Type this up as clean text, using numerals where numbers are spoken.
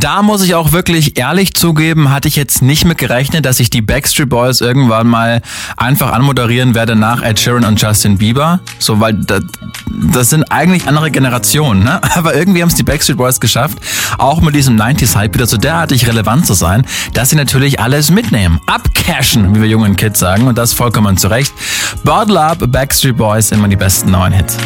Da muss ich auch wirklich ehrlich zugeben, hatte ich jetzt nicht mit gerechnet, dass ich die Backstreet Boys irgendwann mal einfach anmoderieren werde nach Ed Sheeran und Justin Bieber. So, weil das sind eigentlich andere Generationen, ne? Aber irgendwie haben es die Backstreet Boys geschafft, auch mit diesem 90s-Hype wieder so derartig relevant zu sein, dass sie natürlich alles mitnehmen. Abcashen, wie wir jungen Kids sagen, und das vollkommen zu Recht. Bottle Up, Backstreet Boys, immer die besten neuen Hits.